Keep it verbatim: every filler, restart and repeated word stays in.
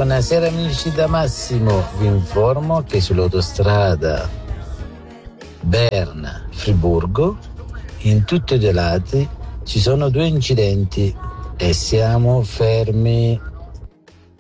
Buonasera amici da Massimo, vi informo che sull'autostrada Berna-Friburgo in tutti i due lati ci sono due incidenti e siamo fermi